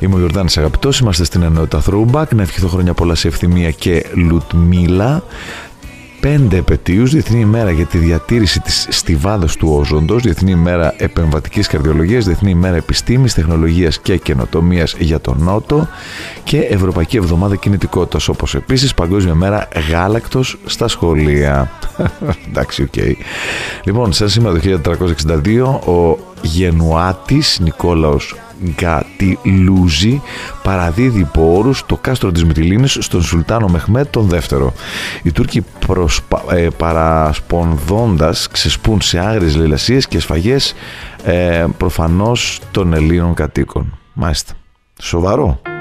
Είμαι ο Γιορδάνης Αγαπητός, είμαστε στην ενότητα Throwback. Να ευχηθώ χρόνια πολλά σε Ευθυμία και Λουτμίλα. 5 επετείους: Διεθνή ημέρα για τη διατήρηση της στιβάδας του όζοντος, Διεθνή ημέρα επεμβατικής καρδιολογίας, Διεθνή ημέρα επιστήμης, τεχνολογίας και καινοτομίας για τον Νότο και Ευρωπαϊκή Εβδομάδα Κινητικότητας, όπως επίσης Παγκόσμια μέρα γάλακτος στα σχολεία. Εντάξει, οκ. Λοιπόν, σαν σήμερα το 1362 ο Γενουάτης Νικόλαος Γκατιλούζη παραδίδει υπό όρους το κάστρο της Μυτιλήνης στον Σουλτάνο Μεχμέτ τον δεύτερο. Οι Τούρκοι παρασπονδώντας ξεσπούν σε άγριες λαιλασίες και σφαγές προφανώς των Ελλήνων κατοίκων. Μάλιστα. Σοβαρό.